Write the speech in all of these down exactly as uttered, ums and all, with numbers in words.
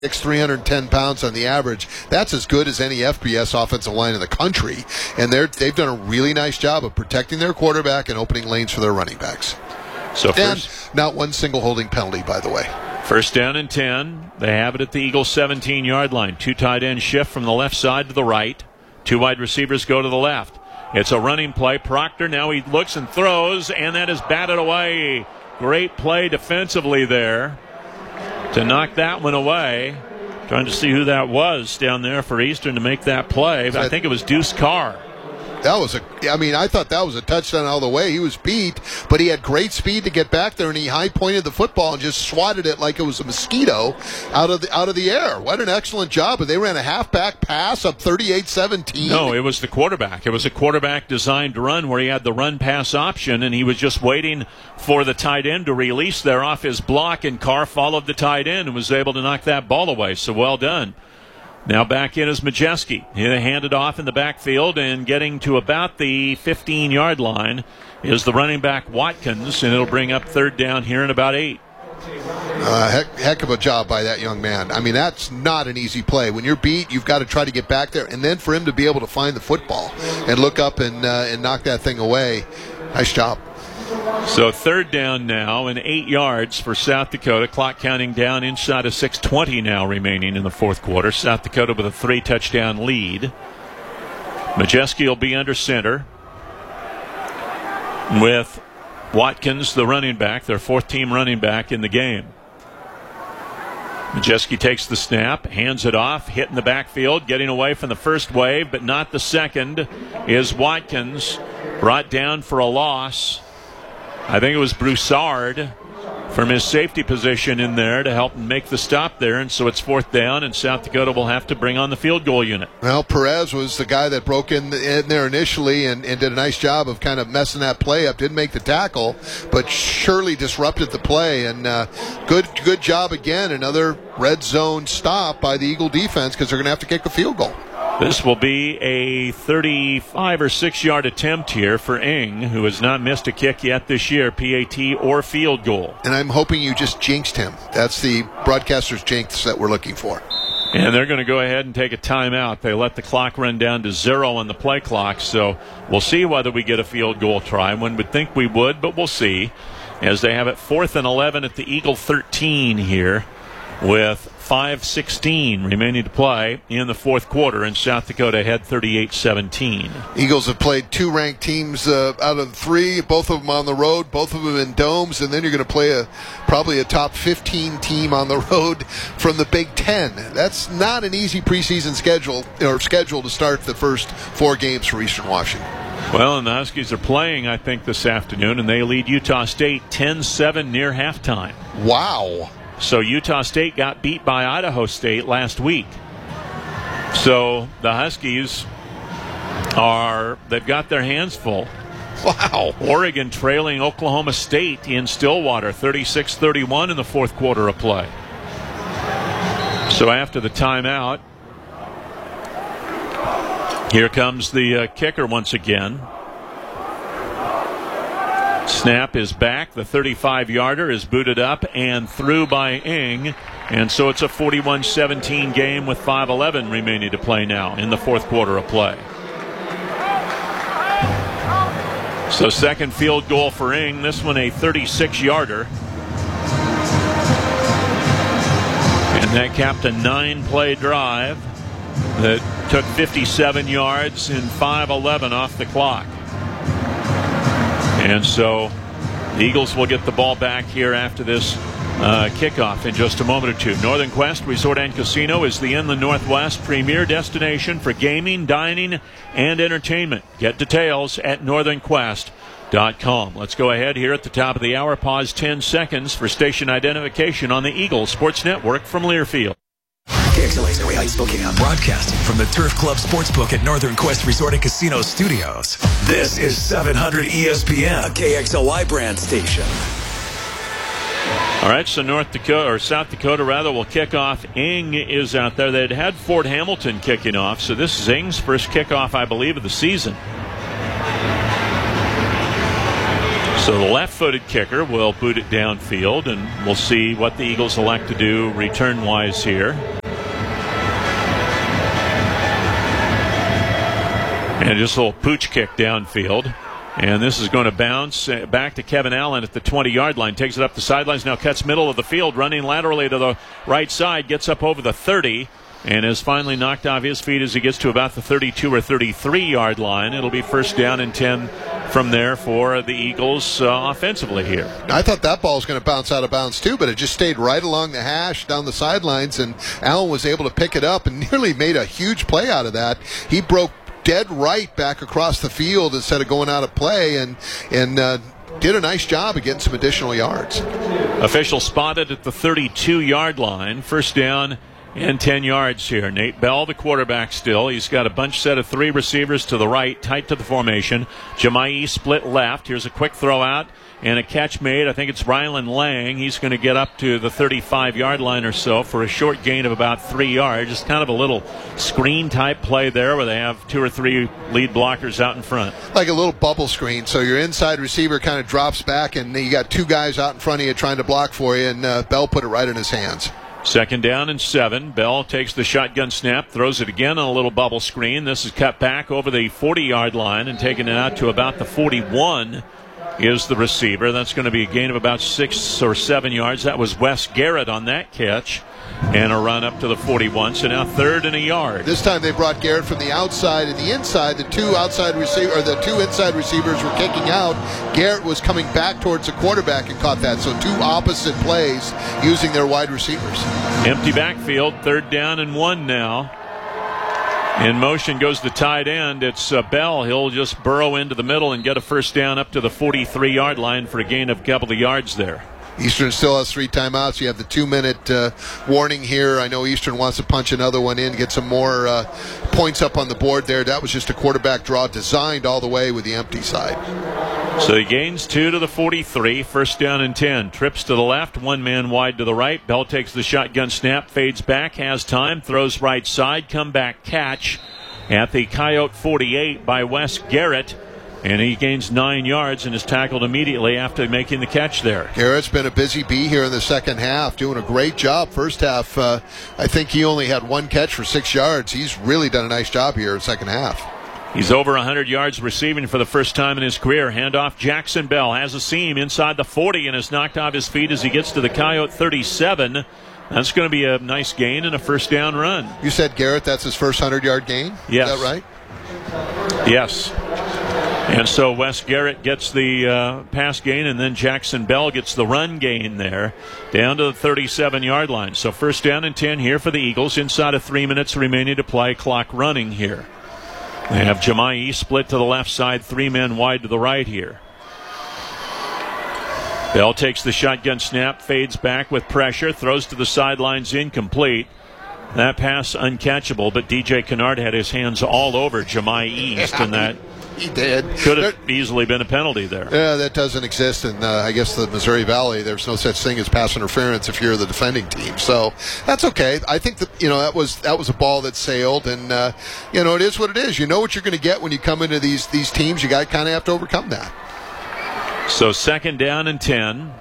three hundred ten pounds on the average. That's as good as any F B S offensive line in the country. And they're, they've done a really nice job of protecting their quarterback and opening lanes for their running backs. So and first, not one single holding penalty, by the way. First down and ten. They have it at the Eagles' seventeen-yard line. Two tight end shift from the left side to the right. Two wide receivers go to the left. It's a running play. Proctor, now he looks and throws, and that is batted away. Great play defensively there to knock that one away. Trying to see who that was down there for Eastern to make that play. I think it was Deuce Carr. That was a, I mean, I thought that was a touchdown all the way. He was beat, but he had great speed to get back there, and he high-pointed the football and just swatted it like it was a mosquito out of the out of the air. What an excellent job. And they ran a halfback pass up thirty-eight seventeen. No, it was the quarterback. It was a quarterback-designed run where he had the run-pass option, and he was just waiting for the tight end to release there off his block, and Carr followed the tight end and was able to knock that ball away. So well done. Now back in is Majewski. He handed off in the backfield, and getting to about the fifteen-yard line is the running back Watkins, and it'll bring up third down here in about eight. Uh, heck, heck of a job by that young man. I mean, that's not an easy play. When you're beat, you've got to try to get back there, and then for him to be able to find the football and look up and uh, and knock that thing away, nice job. So third down now and eight yards for South Dakota. Clock counting down inside of six twenty now remaining in the fourth quarter. South Dakota with a three-touchdown lead. Majewski will be under center with Watkins, the running back, their fourth-team running back in the game. Majewski takes the snap, hands it off, hit in the backfield, getting away from the first wave, but not the second, is Watkins, brought down for a loss. I think it was Broussard from his safety position in there to help make the stop there, and so it's fourth down, and South Dakota will have to bring on the field goal unit. Well, Perez was the guy that broke in, in there initially and, and did a nice job of kind of messing that play up. Didn't make the tackle, but surely disrupted the play, and uh, good good job again. Another red zone stop by the Eagle defense because they're going to have to kick a field goal. This will be a thirty-five or six yard attempt here for Ng, who has not missed a kick yet this year, P A T or field goal. And I'm hoping you just jinxed him. That's the broadcaster's jinx that we're looking for. And they're going to go ahead and take a timeout. They let the clock run down to zero on the play clock, so we'll see whether we get a field goal try. One would think we would, but we'll see. As they have it fourth and eleven at the Eagle thirteen here with five sixteen remaining to play in the fourth quarter, and South Dakota had thirty-eight seventeen. Eagles have played two ranked teams uh, out of the three, both of them on the road, both of them in domes, and then you're going to play a probably a top fifteen team on the road from the Big Ten. That's not an easy preseason schedule or schedule to start the first four games for Eastern Washington. Well, and the Huskies are playing, I think, this afternoon, and they lead Utah State ten seven near halftime. Wow. So Utah State got beat by Idaho State last week. So the Huskies are, they've got their hands full. Wow. Oregon trailing Oklahoma State in Stillwater, thirty-six thirty-one in the fourth quarter of play. So after the timeout, here comes the uh, kicker once again. Snap is back. The thirty-five yarder is booted up and through by Ng. And so it's a forty-one seventeen game with five eleven remaining to play now in the fourth quarter of play. So second field goal for Ng. This one a thirty-six yarder. And that capped a nine-play drive that took fifty-seven yards and five eleven off the clock. And so the Eagles will get the ball back here after this uh, kickoff in just a moment or two. Northern Quest Resort and Casino is the Inland Northwest premier destination for gaming, dining, and entertainment. Get details at northern quest dot com. Let's go ahead here at the top of the hour. Pause ten seconds for station identification on the Eagle Sports Network from Learfield. K X L A's Area Heights Spokane, broadcasting from the Turf Club Sportsbook at Northern Quest Resort and Casino Studios. This is seven hundred E S P N, a K X L Y brand station. All right, so North Dakota, or South Dakota rather, will kick off. Ng is out there. They'd had Fort Hamilton kicking off, so this is Ng's first kickoff, I believe, of the season. So the left-footed kicker will boot it downfield, and we'll see what the Eagles elect to do return-wise here. And just a little pooch kick downfield. And this is going to bounce back to Kevin Allen at the twenty-yard line. Takes it up the sidelines, now cuts middle of the field, running laterally to the right side, gets up over the thirty, and is finally knocked off his feet as he gets to about the thirty-two or thirty-three-yard line. It'll be first down and ten from there for the Eagles uh, offensively here. I thought that ball was going to bounce out of bounds too, but it just stayed right along the hash down the sidelines, and Allen was able to pick it up and nearly made a huge play out of that. He broke dead right back across the field instead of going out of play, and and uh, did a nice job of getting some additional yards. Official spotted at the thirty-two-yard line. First down and ten yards here. Nate Bell, the quarterback still. He's got a bunch set of three receivers to the right, tight to the formation. Jemai split left. Here's a quick throw out and a catch made. I think it's Rylan Lang. He's going to get up to the thirty-five-yard line or so for a short gain of about three yards. Just kind of a little screen-type play there where they have two or three lead blockers out in front. Like a little bubble screen. So your inside receiver kind of drops back, and you got two guys out in front of you trying to block for you, and uh, Bell put it right in his hands. Second down and seven. Bell takes the shotgun snap, throws it again on a little bubble screen. This is cut back over the forty-yard line and taking it out to about the forty-one is the receiver. That's going to be a gain of about six or seven yards. That was Wes Garrett on that catch. And a run up to the forty-one. So now third and a yard. This time they brought Garrett from the outside and the inside. The two outside receiver or the two inside receivers were kicking out. Garrett was coming back towards the quarterback and caught that. So two opposite plays using their wide receivers. Empty backfield. Third down and one now. In motion goes the tight end. It's uh, Bell. He'll just burrow into the middle and get a first down up to the forty-three-yard line for a gain of a couple of yards there. Eastern still has three timeouts. You have the two-minute uh, warning here. I know Eastern wants to punch another one in, get some more uh, points up on the board there. That was just a quarterback draw designed all the way with the empty side. So he gains two to the forty-three. First down and ten. Trips to the left, one man wide to the right. Bell takes the shotgun snap, fades back, has time, throws right side, comeback catch at the Coyote forty-eight by Wes Garrett. And he gains nine yards and is tackled immediately after making the catch there. Garrett's been a busy bee here in the second half, doing a great job. First half, uh, I think he only had one catch for six yards. He's really done a nice job here in the second half. He's over one hundred yards receiving for the first time in his career. Handoff, Jackson Bell has a seam inside the forty and is knocked off his feet as he gets to the Coyote thirty-seven. That's going to be a nice gain and a first down run. You said Garrett, that's his first hundred-yard gain? Yes. Is that right? Yes. And so Wes Garrett gets the uh, pass gain, and then Jackson Bell gets the run gain there down to the thirty-seven-yard line. So first down and ten here for the Eagles. Inside of three minutes remaining to play. Clock running here. They have Jemai split to the left side, three men wide to the right here. Bell takes the shotgun snap, fades back with pressure, throws to the sidelines, incomplete. That pass uncatchable, but D J Kennard had his hands all over Jemai East, and that he did. Could have there, easily been a penalty there. Yeah, that doesn't exist in, uh, I guess, the Missouri Valley. There's no such thing as pass interference if you're the defending team. So that's okay. I think that, you know, that was that was a ball that sailed, and, uh, you know, it is what it is. You know what you're going to get when you come into these, these teams. You got to kind of have to overcome that. So second down and ten.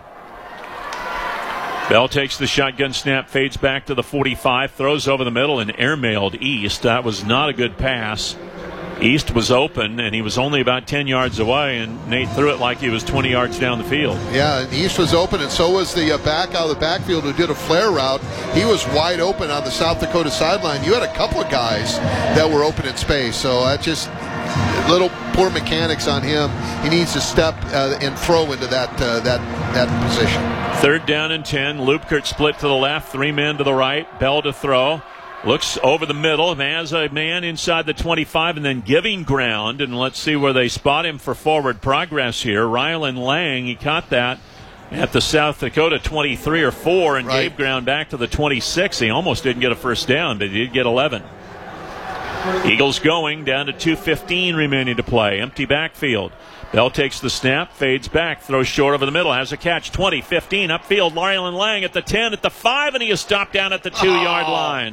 Bell takes the shotgun snap, fades back to the forty-five, throws over the middle and airmailed East. That was not a good pass. East was open, and he was only about ten yards away, and Nate threw it like he was twenty yards down the field. Yeah, and East was open, and so was the uh, back out of the backfield who did a flare route. He was wide open on the South Dakota sideline. You had a couple of guys that were open in space, so that just little poor mechanics on him. He needs to step uh, and throw into that uh, that that position. Third down and ten. Lupkert split to the left, three men to the right. Bell to throw. Looks over the middle, has a man inside the twenty-five and then giving ground. And let's see where they spot him for forward progress here. Rylan Lang, he caught that at the South Dakota twenty-three or four and right. gave ground back to the twenty-six. He almost didn't get a first down, but he did get eleven. Eagles going down to two fifteen remaining to play. Empty backfield. Bell takes the snap, fades back, throws short over the middle, has a catch, twenty, fifteen, upfield, Rylan Lang at the ten, at the five, and he is stopped down at the two-yard oh. line.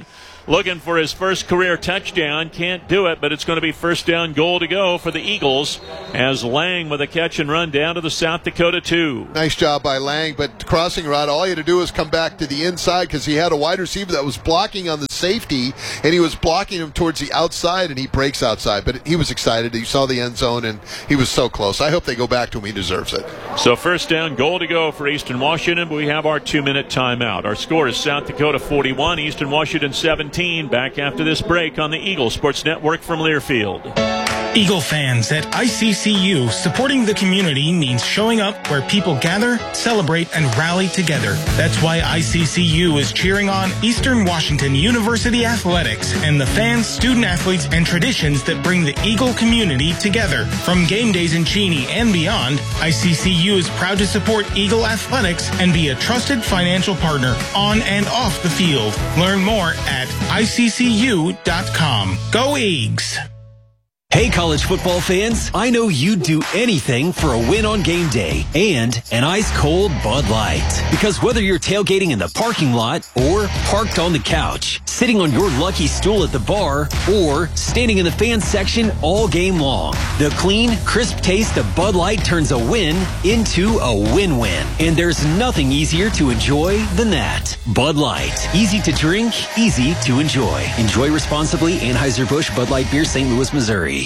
looking for his first career touchdown. Can't do it, but it's going to be first down goal to go for the Eagles as Lang with a catch and run down to the South Dakota two. Nice job by Lang, but crossing route, all he had to do was come back to the inside because he had a wide receiver that was blocking on the safety, and he was blocking him towards the outside, and he breaks outside. But he was excited. He saw the end zone, and he was so close. I hope they go back to him. He deserves it. So first down goal to go for Eastern Washington, but we have our two-minute timeout. Our score is South Dakota forty-one, Eastern Washington seventeen. Back after this break on the Eagle Sports Network from Learfield. Eagle fans, at I C C U, supporting the community means showing up where people gather, celebrate, and rally together. That's why I C C U is cheering on Eastern Washington University athletics and the fans, student athletes, and traditions that bring the Eagle community together. From game days in Cheney and beyond, I C C U is proud to support Eagle athletics and be a trusted financial partner on and off the field. Learn more at I C C U dot com. Go Eags! Hey, college football fans, I know you'd do anything for a win on game day and an ice-cold Bud Light. Because whether you're tailgating in the parking lot or parked on the couch, sitting on your lucky stool at the bar, or standing in the fan section all game long, the clean, crisp taste of Bud Light turns a win into a win-win. And there's nothing easier to enjoy than that. Bud Light. Easy to drink, easy to enjoy. Enjoy responsibly. Anheuser-Busch Bud Light Beer, Saint Louis, Missouri.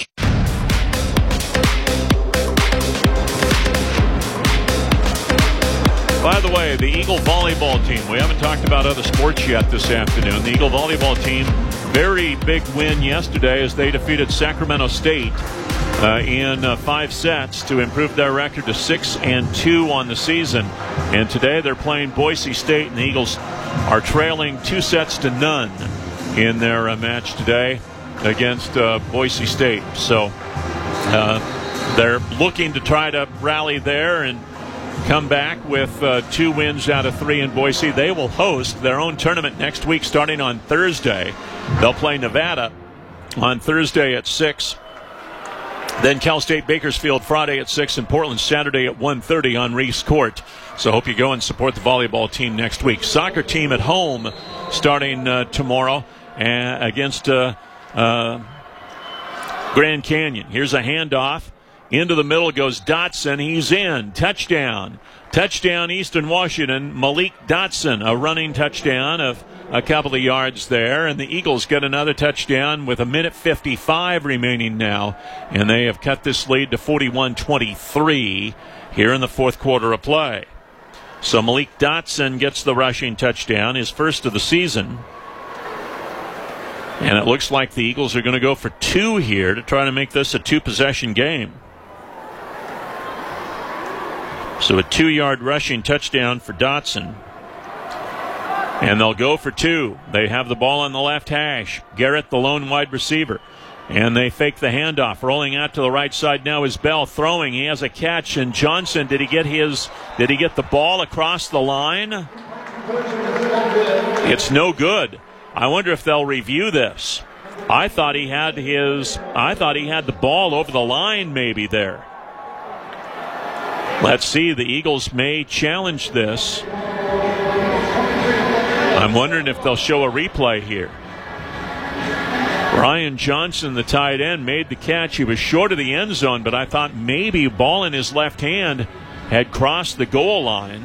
By the way, the Eagle volleyball team, we haven't talked about other sports yet this afternoon. The Eagle volleyball team, very big win yesterday as they defeated Sacramento State uh, in uh, five sets to improve their record to six and two on the season. And today they're playing Boise State, and the Eagles are trailing two sets to none in their uh, match today against uh, Boise State. So uh, they're looking to try to rally there and come back with uh, two wins out of three in Boise. They will host their own tournament next week starting on Thursday. They'll play Nevada on Thursday at six. Then Cal State Bakersfield Friday at six and Portland Saturday at one thirty on Reese Court. So hope you go and support the volleyball team next week. Soccer team at home starting uh, tomorrow uh, against uh, uh, Grand Canyon. Here's a handoff. Into the middle goes Dotson. He's in. Touchdown. Touchdown, Eastern Washington. Malik Dotson, a running touchdown of a couple of yards there. And the Eagles get another touchdown with a minute fifty-five remaining now. And they have cut this lead to forty-one twenty-three here in the fourth quarter of play. So Malik Dotson gets the rushing touchdown, his first of the season. And it looks like the Eagles are going to go for two here to try to make this a two-possession game. So a two-yard rushing touchdown for Dotson. And they'll go for two. They have the ball on the left hash. Garrett, the lone wide receiver. And they fake the handoff. Rolling out to the right side now is Bell throwing. He has a catch. And Johnson, did he get his, did he get the ball across the line? It's no good. I wonder if they'll review this. I thought he had his, I thought he had the ball over the line maybe there. Let's see, the Eagles may challenge this. I'm wondering if they'll show a replay here. Brian Johnson, the tight end, made the catch. He was short of the end zone, but I thought maybe ball in his left hand had crossed the goal line.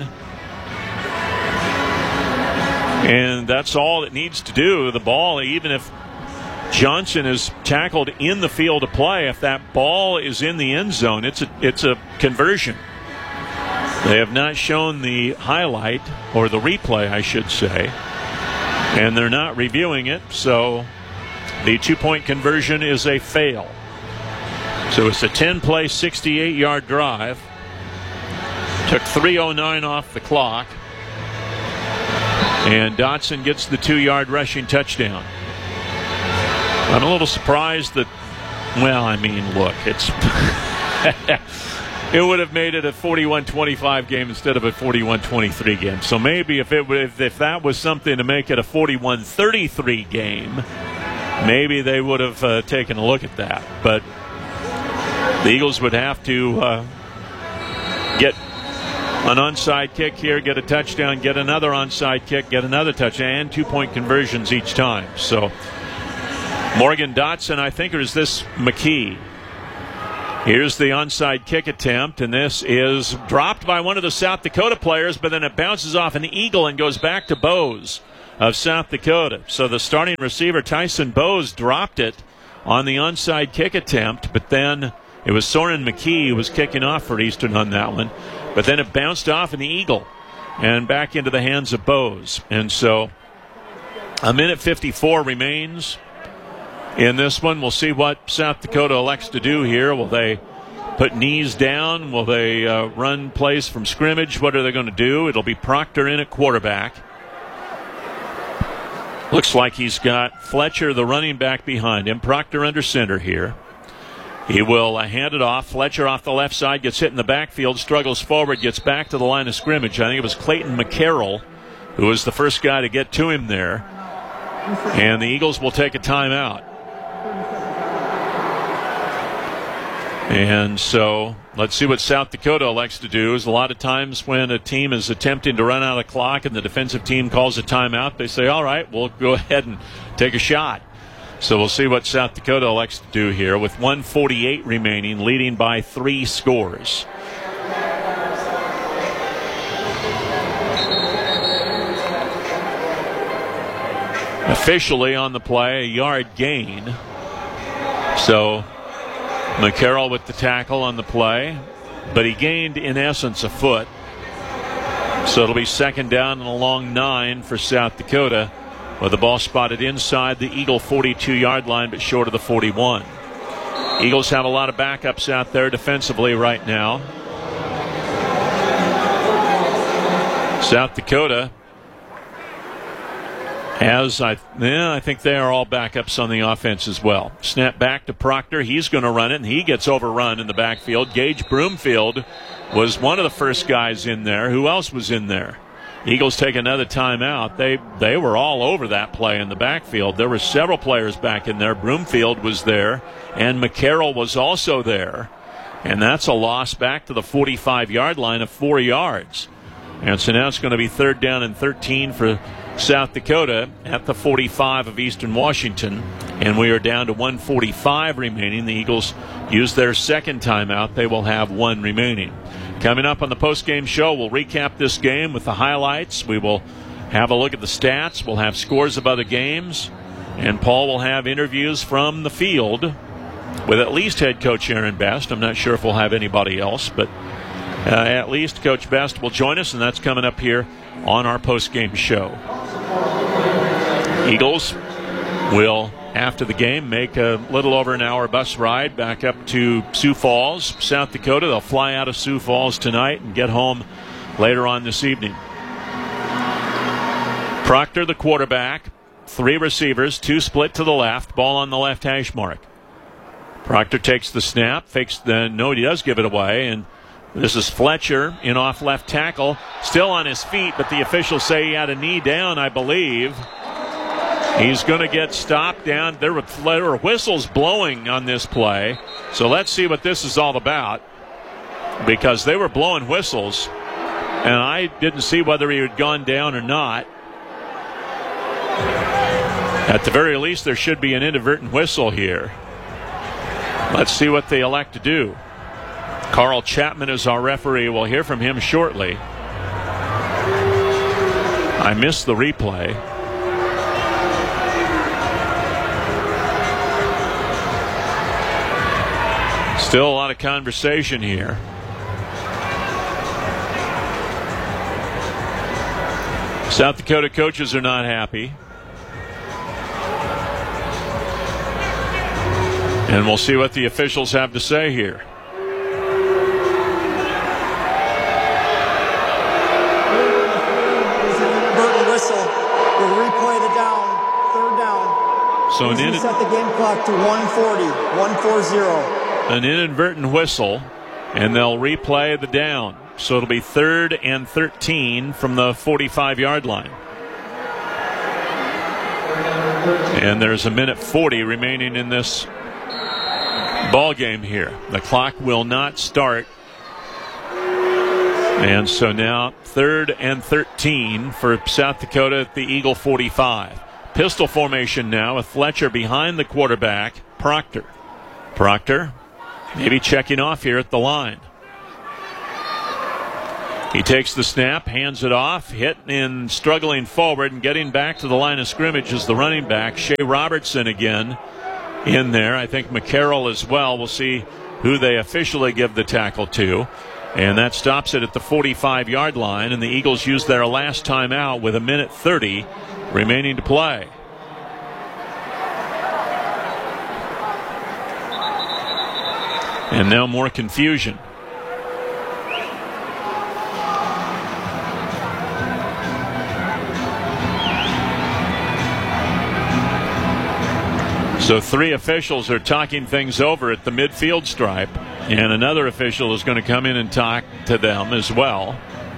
And that's all it needs to do. The ball, even if Johnson is tackled in the field of play, if that ball is in the end zone, it's a, it's a conversion. They have not shown the highlight, or the replay, I should say, and they're not reviewing it, so the two-point conversion is a fail. So it's a ten-play, sixty-eight-yard drive. Took three oh nine off the clock, and Dotson gets the two-yard rushing touchdown. I'm a little surprised that, well, I mean, look, it's... It would have made it a forty-one twenty-five game instead of a forty-one twenty-three game. So maybe if it if, if that was something to make it a forty-one thirty-three game, maybe they would have uh, taken a look at that. But the Eagles would have to uh, get an onside kick here, get a touchdown, get another onside kick, get another touchdown, and two-point conversions each time. So Morgan Dotson, I think, or is this McKee? Here's the onside kick attempt, and this is dropped by one of the South Dakota players, but then it bounces off an Eagle and goes back to Bose of South Dakota. So the starting receiver, Tyson Bose, dropped it on the onside kick attempt, but then it was Soren McKee who was kicking off for Eastern on that one. But then it bounced off an Eagle and back into the hands of Bose. And so a minute fifty-four remains in this one. We'll see what South Dakota elects to do here. Will they put knees down? Will they uh, run plays from scrimmage? What are they going to do? It'll be Proctor in at quarterback. Looks like he's got Fletcher, the running back, behind him. Proctor under center here. He will uh, hand it off. Fletcher off the left side, gets hit in the backfield, struggles forward, gets back to the line of scrimmage. I think it was Clayton McCarroll who was the first guy to get to him there. And the Eagles will take a timeout. And so let's see what South Dakota elects to do. Is a lot of times when a team is attempting to run out of clock and the defensive team calls a timeout, they say, all right, we'll go ahead and take a shot. So we'll see what South Dakota elects to do here with one forty-eight remaining, leading by three scores. Officially on the play, a yard gain. So McCarroll with the tackle on the play, but he gained in essence a foot. So it'll be second down and a long nine for South Dakota, with the ball spotted inside the Eagle forty-two-yard line, but short of the forty-one. Eagles have a lot of backups out there defensively right now. South Dakota has, I, yeah, I think they are all backups on the offense as well. Snap back to Proctor. He's going to run it, and he gets overrun in the backfield. Gage Broomfield was one of the first guys in there. Who else was in there? Eagles take another timeout. They they were all over that play in the backfield. There were several players back in there. Broomfield was there, and McCarroll was also there. And that's a loss back to the forty-five-yard line of four yards. And so now it's going to be third down and thirteen for South Dakota at the forty-five of Eastern Washington. And we are down to one forty-five remaining. The Eagles use their second timeout. They will have one remaining. Coming up on the post-game show, we'll recap this game with the highlights. We will have a look at the stats. We'll have scores of other games. And Paul will have interviews from the field with at least head coach Aaron Best. I'm not sure if we'll have anybody else, but uh, at least Coach Best will join us, and that's coming up here on our post-game show. Eagles will, after the game, make a little over an hour bus ride back up to Sioux Falls, South Dakota. They'll fly out of Sioux Falls tonight and get home later on this evening. Proctor, the quarterback, three receivers, two split to the left, ball on the left hash mark. Proctor takes the snap, fakes the, no, he does give it away, and this is Fletcher in off left tackle, still on his feet, but the officials say he had a knee down, I believe. He's going to get stopped down. There were, there were whistles blowing on this play. So let's see what this is all about, because they were blowing whistles, and I didn't see whether he had gone down or not. At the very least, there should be an inadvertent whistle here. Let's see what they elect to do. Carl Chapman is our referee. We'll hear from him shortly. I missed the replay. Still a lot of conversation here. South Dakota coaches are not happy. And we'll see what the officials have to say here. Burton whistle. We'll replay the down. Third down. So an in- set the game clock to one forty. one forty. An inadvertent whistle, and they'll replay the down. So it'll be third and thirteen from the forty-five-yard line. And there's a minute forty remaining in this ball game here. The clock will not start And so now third and thirteen for South Dakota at the Eagle forty-five. Pistol formation now with Fletcher behind the quarterback, Proctor. Proctor maybe checking off here at the line. He takes the snap, hands it off, hit and struggling forward and getting back to the line of scrimmage is the running back, Shea Robertson again in there. I think McCarroll as well. We'll see who they officially give the tackle to. And that stops it at the forty-five-yard line, and the Eagles use their last timeout with a minute thirty remaining to play. And now more confusion. So three officials are talking things over at the midfield stripe, and another official is going to come in and talk to them as well.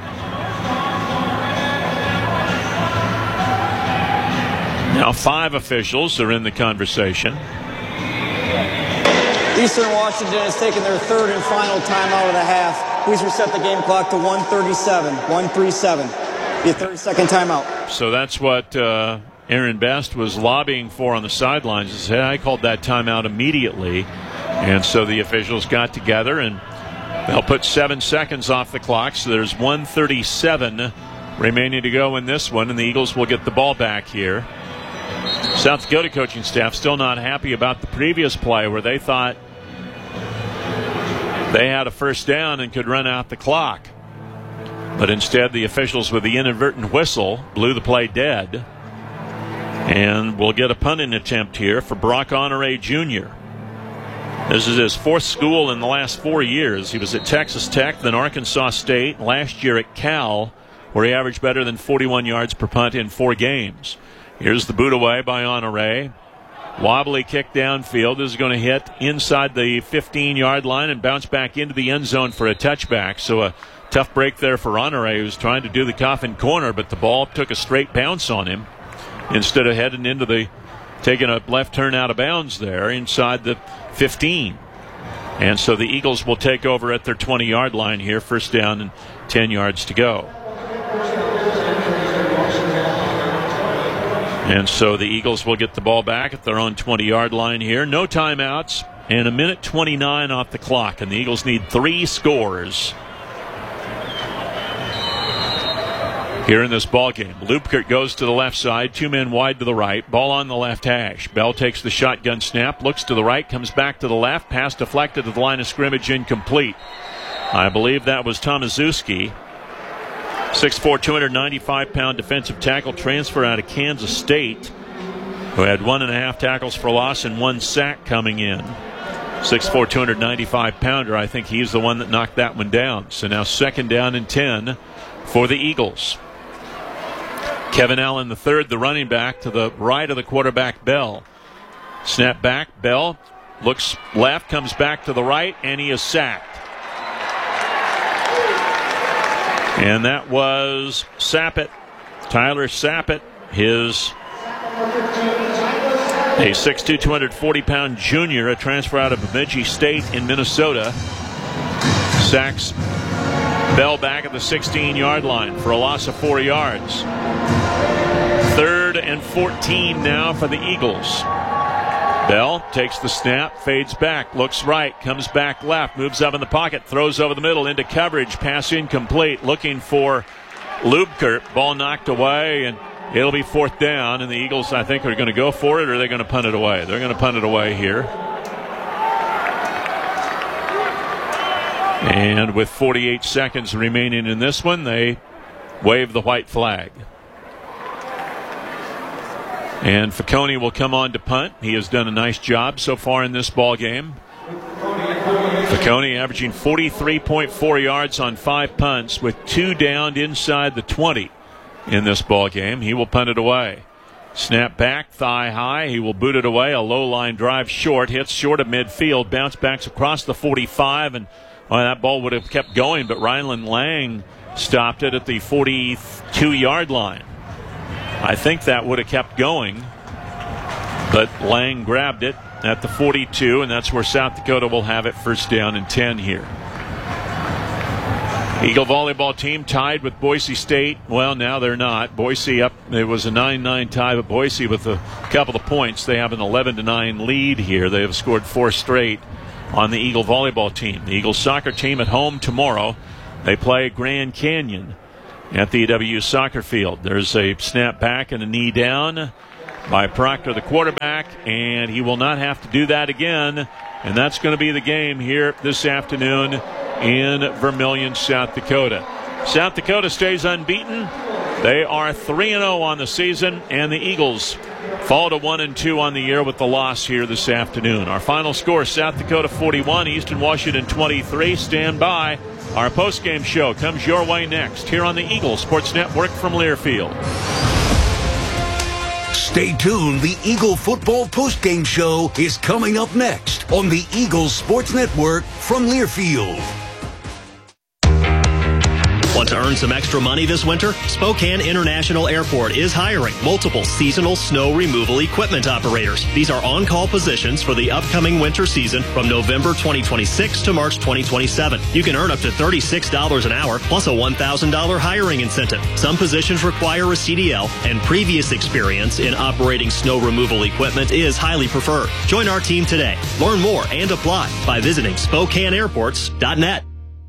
Now five officials are in the conversation. Eastern Washington has taken their third and final timeout of the half. Please reset the game clock to one thirty-seven. one thirty-seven. The thirty-second timeout. So that's what uh, Aaron Best was lobbying for on the sidelines. He said, I called that timeout immediately. And so the officials got together, and they'll put seven seconds off the clock. So there's one thirty-seven remaining to go in this one, and the Eagles will get the ball back here. South Dakota coaching staff still not happy about the previous play where they thought they had a first down and could run out the clock. But instead, the officials with the inadvertent whistle blew the play dead. And we'll get a punting attempt here for Brock Honore Junior This is his fourth school in the last four years. He was at Texas Tech, then Arkansas State, last year at Cal, where he averaged better than forty-one yards per punt in four games. Here's the boot away by Honore. Wobbly kick downfield. This is going to hit inside the fifteen-yard line and bounce back into the end zone for a touchback. So a tough break there for Honore, who's trying to do the coffin corner, but the ball took a straight bounce on him instead of heading into the, taking a left turn out of bounds there inside the fifteen. And so the Eagles will take over at their twenty-yard line here, first down and ten yards to go. And so the Eagles will get the ball back at their own twenty-yard line here. No timeouts and a minute twenty-nine off the clock. And the Eagles need three scores here in this ball game. Lupkert goes to the left side, two men wide to the right, ball on the left hash. Bell takes the shotgun snap, looks to the right, comes back to the left, pass deflected to the line of scrimmage, incomplete. I believe that was Tomaszewski. six foot four, two hundred ninety-five pound defensive tackle, transfer out of Kansas State, who had one and a half tackles for loss and one sack coming in. six foot four, two hundred ninety-five pounder. I think he's the one that knocked that one down. So now second down and ten for the Eagles. Kevin Allen the third, the running back, to the right of the quarterback, Bell. Snap back, Bell looks left, comes back to the right, and he is sacked. And that was Sappett, Tyler Sappett, his a six foot two, two hundred forty pound junior, a transfer out of Bemidji State in Minnesota. Sacks Bell back at the sixteen-yard line for a loss of four yards. Third and fourteen now for the Eagles. Bell takes the snap, fades back, looks right, comes back left, moves up in the pocket, throws over the middle into coverage, pass incomplete, looking for Lubkert. Ball knocked away, and it'll be fourth down, and the Eagles, I think, are going to go for it, or are they going to punt it away? They're going to punt it away here. And with forty-eight seconds remaining in this one, they wave the white flag. And Facconi will come on to punt. He has done a nice job so far in this ball game. Facconi averaging forty-three point four yards on five punts with two downed inside the twenty in this ball game. He will punt it away. Snap back, thigh high. He will boot it away. A low line drive short, hits short of midfield, bounce backs across the forty-five, and well, that ball would have kept going, but Ryland Lang stopped it at the forty-two-yard line. I think that would have kept going, but Lang grabbed it at the forty-two, and that's where South Dakota will have it first down and ten here. Eagle volleyball team tied with Boise State. Well, now they're not. Boise up. It was a nine nine tie, but Boise with a couple of points. They have an eleven to nine lead here. They have scored four straight on the Eagle volleyball team. The Eagle soccer team at home tomorrow. They play Grand Canyon at the E W soccer field. There's a snap back and a knee down by Proctor, the quarterback, and he will not have to do that again. And that's going to be the game here this afternoon in Vermillion, South Dakota. South Dakota stays unbeaten. They are three and oh on the season, and the Eagles fall to one and two on the year with the loss here this afternoon. Our final score, South Dakota forty-one, Eastern Washington twenty-three. Stand by. Our postgame show comes your way next here on the Eagle Sports Network from Learfield. Stay tuned. The Eagle Football Postgame Show is coming up next on the Eagle Sports Network from Learfield. Want to earn some extra money this winter? Spokane International Airport is hiring multiple seasonal snow removal equipment operators. These are on-call positions for the upcoming winter season from November twenty twenty-six to March twenty twenty-seven. You can earn up to thirty-six dollars an hour plus a one thousand dollars hiring incentive. Some positions require a C D L, and previous experience in operating snow removal equipment is highly preferred. Join our team today. Learn more and apply by visiting Spokane Airports dot net.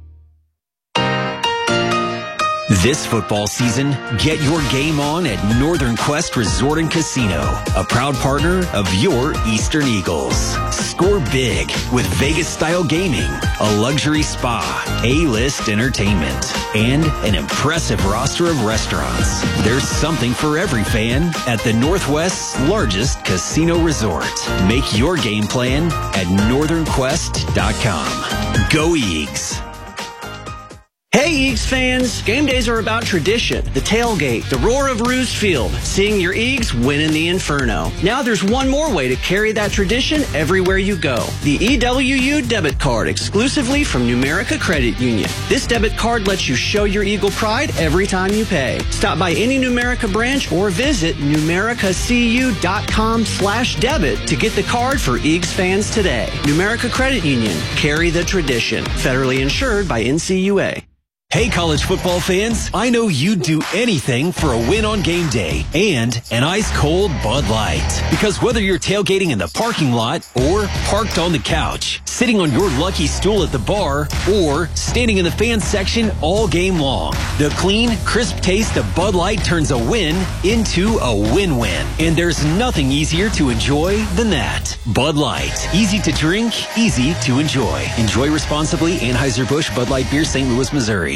This football season, get your game on at Northern Quest Resort and Casino, a proud partner of your Eastern Eagles. Score big with Vegas-style gaming, a luxury spa, A-list entertainment, and an impressive roster of restaurants. There's something for every fan at the Northwest's largest casino resort. Make your game plan at northern quest dot com. Go Eags! Hey Eags fans, game days are about tradition, the tailgate, the roar of Roos Field, seeing your Eags win in the Inferno. Now there's one more way to carry that tradition everywhere you go. The E W U debit card, exclusively from Numerica Credit Union. This debit card lets you show your Eagle pride every time you pay. Stop by any Numerica branch or visit numericacu.com slash debit to get the card for Eags fans today. Numerica Credit Union, carry the tradition. Federally insured by N C U A. Hey, college football fans, I know you'd do anything for a win on game day and an ice-cold Bud Light. Because whether you're tailgating in the parking lot or parked on the couch, sitting on your lucky stool at the bar, or standing in the fan section all game long, the clean, crisp taste of Bud Light turns a win into a win-win. And there's nothing easier to enjoy than that. Bud Light. Easy to drink, easy to enjoy. Enjoy responsibly. Anheuser-Busch Bud Light Beer, Saint Louis, Missouri.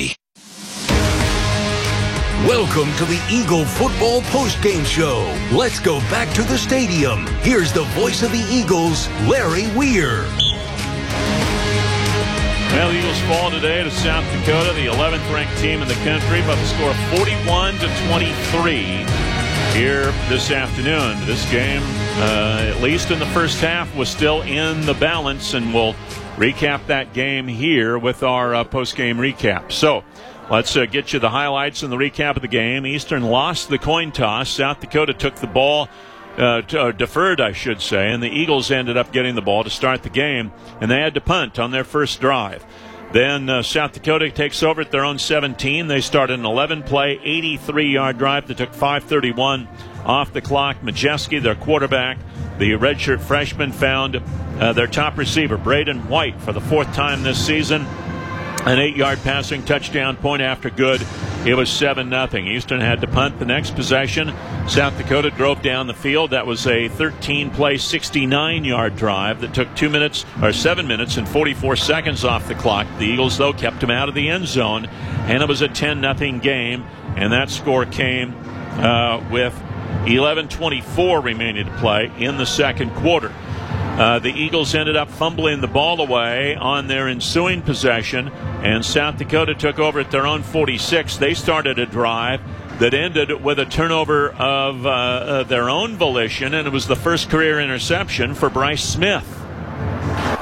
Welcome to the Eagle Football Postgame Show. Let's go back to the stadium. Here's the voice of the Eagles, Larry Weir. Well, the Eagles fall today to South Dakota, the eleventh ranked team in the country, by the score of forty-one to twenty-three here this afternoon. This game, uh, at least in the first half, was still in the balance, and we'll recap that game here with our uh, post-game recap. So let's uh, get you the highlights and the recap of the game. Eastern lost the coin toss. South Dakota took the ball, uh, to, uh, deferred, I should say, and the Eagles ended up getting the ball to start the game, and they had to punt on their first drive. Then uh, South Dakota takes over at their own seventeen. They started an eleven-play, eighty-three-yard drive that took five thirty-one off the clock. Majeski, their quarterback, the redshirt freshman, found uh, their top receiver, Braden White, for the fourth time this season. An eight-yard passing touchdown, point after good. It was seven nothing. Eastern had to punt the next possession. South Dakota drove down the field. That was a thirteen-play, sixty-nine-yard drive that took two minutes or seven minutes and forty-four seconds off the clock. The Eagles, though, kept them out of the end zone, and it was a ten nothing game. And that score came uh, with eleven twenty-four remaining to play in the second quarter. Uh, the Eagles ended up fumbling the ball away on their ensuing possession, and South Dakota took over at their own forty-six. They started a drive that ended with a turnover of uh, uh, their own volition, and it was the first career interception for Bryce Smith.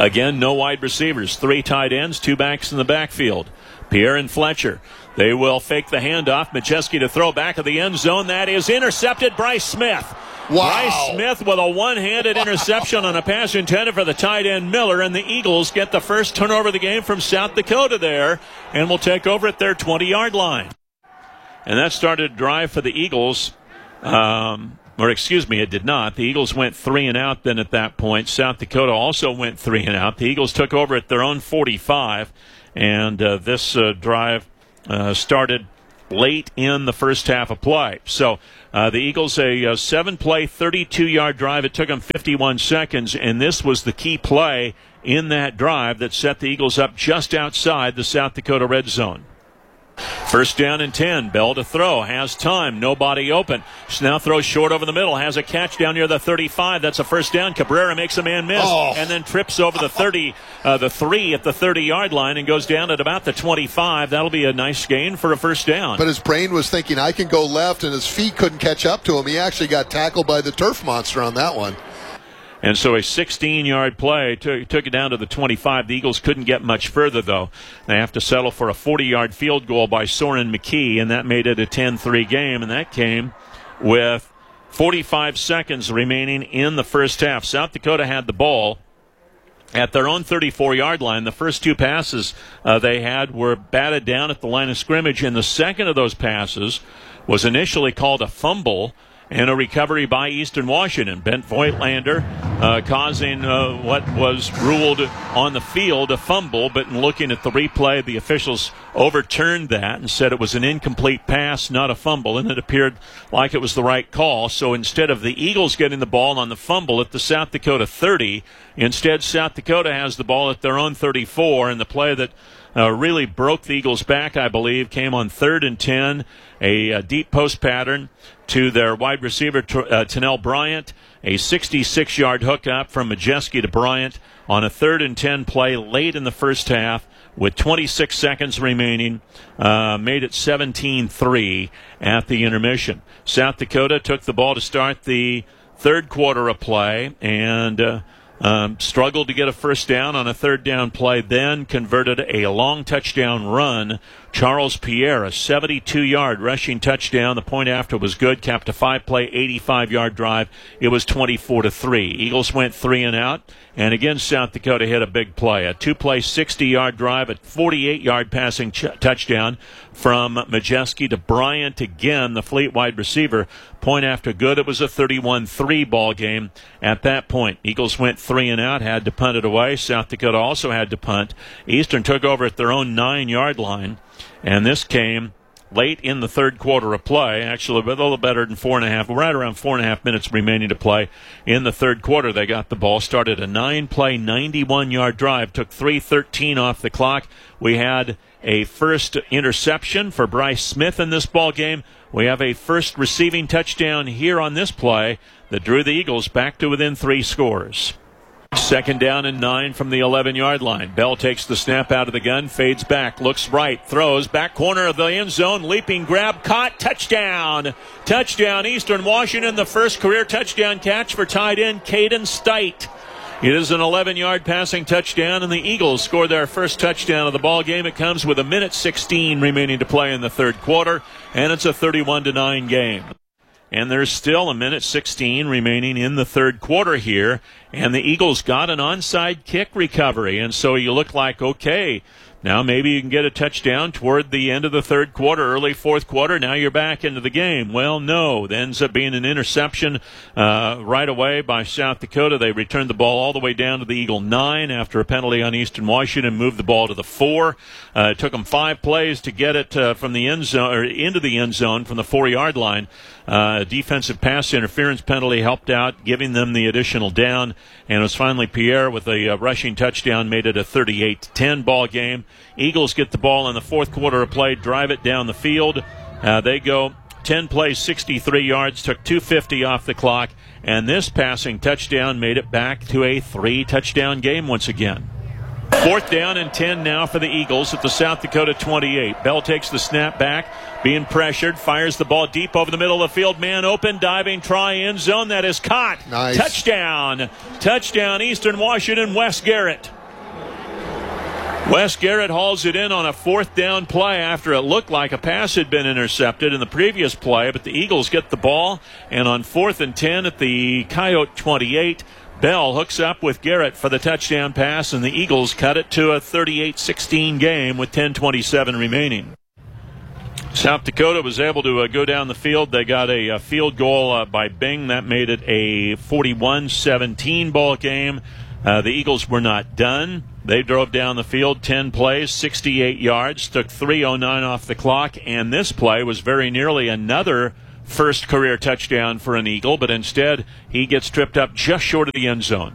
Again, no wide receivers, three tight ends, two backs in the backfield. Pierre and Fletcher. They will fake the handoff. Majeski to throw back of the end zone. That is intercepted. Bryce Smith. Wow. Bryce Smith with a one-handed interception on a pass intended for the tight end Miller, and the Eagles get the first turnover of the game from South Dakota there, and will take over at their twenty-yard line. And that started a drive for the Eagles. Um, or excuse me, it did not. The Eagles went three and out then at that point. South Dakota also went three and out. The Eagles took over at their own forty-five. And uh, this uh, drive uh, started late in the first half of play. So uh, the Eagles, a, a seven-play, thirty-two-yard drive. It took them fifty-one seconds, and this was the key play in that drive that set the Eagles up just outside the South Dakota red zone. First down and ten. Bell to throw. Has time. Nobody open. Now throws short over the middle. Has a catch down near the thirty-five. That's a first down. Cabrera makes a man miss. Oh. And then trips over the thirty, uh, the three at the thirty-yard line and goes down at about the twenty-five. That'll be a nice gain for a first down. But his brain was thinking, I can go left, and his feet couldn't catch up to him. He actually got tackled by the turf monster on that one. And so a sixteen-yard play took, took it down to the twenty-five. The Eagles couldn't get much further, though. They have to settle for a forty-yard field goal by Soren McKee, and that made it a ten three game, and that came with forty-five seconds remaining in the first half. South Dakota had the ball at their own thirty-four-yard line. The first two passes uh, they had were batted down at the line of scrimmage, and the second of those passes was initially called a fumble and a recovery by Eastern Washington. Bent Voigtlander uh, causing uh, what was ruled on the field a fumble, but in looking at the replay, the officials overturned that and said it was an incomplete pass, not a fumble, and it appeared like it was the right call. So instead of the Eagles getting the ball on the fumble at the South Dakota thirty, instead South Dakota has the ball at their own thirty-four, and the play that Uh, really broke the Eagles' back, I believe, came on third and ten, a, a deep post pattern to their wide receiver, uh, Tennell Bryant, a sixty-six-yard hookup from Majeski to Bryant on a third and ten play late in the first half with twenty-six seconds remaining, uh, made it seventeen three at the intermission. South Dakota took the ball to start the third quarter of play, and uh, Um, struggled to get a first down on a third down play, then converted a long touchdown run. Charles Pierre, a seventy-two-yard rushing touchdown. The point after was good, capped a five-play, eighty-five-yard drive. It was twenty-four to three. Eagles went three and out, and again South Dakota hit a big play. A two-play, sixty-yard drive, a forty-eight-yard passing ch- touchdown from Majeski to Bryant again, the fleet wide receiver. Point after good. It was a thirty-one three ball game at that point. Eagles went three and out, had to punt it away. South Dakota also had to punt. Eastern took over at their own nine-yard line, and this came late in the third quarter of play. Actually, a little better than four and a half, right around four and a half minutes remaining to play in the third quarter. They got the ball, started a nine-play, ninety-one-yard drive, took three thirteen off the clock. We had a first interception for Bryce Smith in this ball game. We have a first receiving touchdown here on this play that drew the Eagles back to within three scores. Second down and nine from the eleven-yard line. Bell takes the snap out of the gun, fades back, looks right, throws, back corner of the end zone, leaping grab, caught, touchdown! Touchdown, Eastern Washington, the first career touchdown catch for tight end Caden Stite. It is an eleven-yard passing touchdown, and the Eagles scored their first touchdown of the ball game. It comes with a minute sixteen remaining to play in the third quarter, and it's a thirty-one to nine game. And there's still a minute sixteen remaining in the third quarter here, and the Eagles got an onside kick recovery, and so you look like, okay, now maybe you can get a touchdown toward the end of the third quarter, early fourth quarter. Now you're back into the game. Well, no. It ends up being an interception uh, right away by South Dakota. They returned the ball all the way down to the Eagle nine after a penalty on Eastern Washington, moved the ball to the four. Uh, it took them five plays to get it uh, from the end zone or into the end zone from the four-yard line. Uh, a defensive pass interference penalty helped out, giving them the additional down, and it was finally Pierre with a uh, rushing touchdown, made it a thirty-eight to ten ball game. Eagles get the ball in the fourth quarter of play, drive it down the field. Uh, they go ten plays, sixty-three yards, took two fifty off the clock, and this passing touchdown made it back to a three-touchdown game once again. Fourth down and ten now for the Eagles at the South Dakota twenty-eight. Bell takes the snap back, being pressured, fires the ball deep over the middle of the field. Man open, diving, try, end zone. That is caught. Nice. Touchdown. Touchdown, Eastern Washington, Wes Garrett. Wes Garrett hauls it in on a fourth down play after it looked like a pass had been intercepted in the previous play, but the Eagles get the ball, and on fourth and ten at the Coyote twenty-eight, Bell hooks up with Garrett for the touchdown pass, and the Eagles cut it to a thirty-eight sixteen game with ten twenty-seven remaining. South Dakota was able to uh, go down the field. They got a, a field goal uh, by Bing. That made it a forty-one seventeen ball game. Uh, the Eagles were not done. They drove down the field ten plays, sixty-eight yards, took three oh nine off the clock, and this play was very nearly another first career touchdown for an Eagle, but instead he gets tripped up just short of the end zone.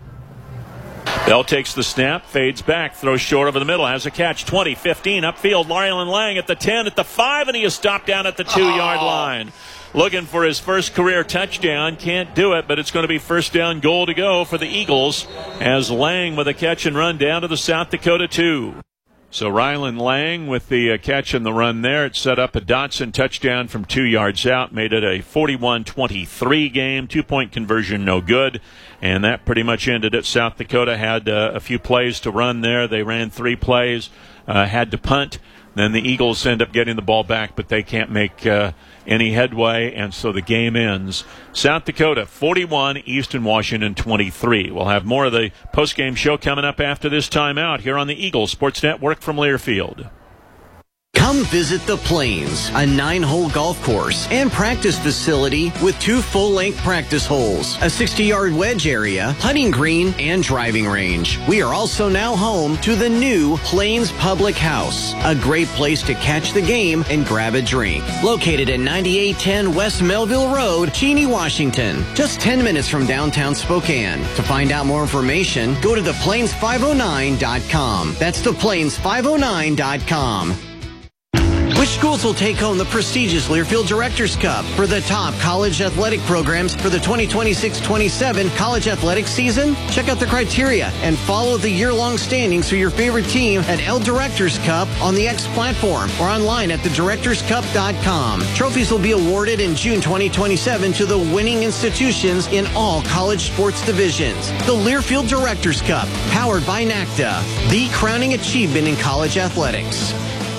Bell takes the snap, fades back, throws short over the middle, has a catch, twenty, fifteen, upfield, Rylan Lang at the ten, at the five, and he is stopped down at the two-yard oh. line. Looking for his first career touchdown, can't do it, but it's going to be first down goal to go for the Eagles as Lang with a catch and run down to the South Dakota two. So Rylan Lang with the uh, catch and the run there. It set up a Dotson touchdown from two yards out, made it a forty-one twenty-three game, two-point conversion no good, and that pretty much ended it. South Dakota had uh, a few plays to run there. They ran three plays, uh, had to punt. Then the Eagles end up getting the ball back, but they can't make uh, any headway, and so the game ends. South Dakota forty-one, Eastern Washington twenty-three. We'll have more of the post-game show coming up after this timeout here on the Eagles Sports Network from Learfield. Come visit The Plains, a nine-hole golf course and practice facility with two full-length practice holes, a sixty-yard wedge area, putting green, and driving range. We are also now home to the new Plains Public House, a great place to catch the game and grab a drink. Located at ninety-eight ten West Melville Road, Cheney, Washington, just ten minutes from downtown Spokane. To find out more information, go to the plains five oh nine dot com. That's the plains five oh nine dot com. Which schools will take home the prestigious Learfield Directors Cup for the top college athletic programs for the twenty twenty-six twenty-seven college athletic season? Check out the criteria and follow the year-long standings for your favorite team at L Directors Cup on the X platform or online at the directors cup dot com. Trophies will be awarded in June twenty twenty-seven to the winning institutions in all college sports divisions. The Learfield Directors Cup, powered by NACDA, the crowning achievement in college athletics.